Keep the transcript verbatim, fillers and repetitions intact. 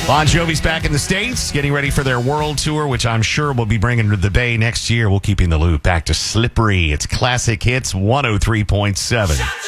Bon Jovi's back in the States, getting ready for their world tour, which I'm sure will be bringing to the Bay next year. We'll keep you in the loop. Back to Slippery. It's Classic Hits one oh three point seven.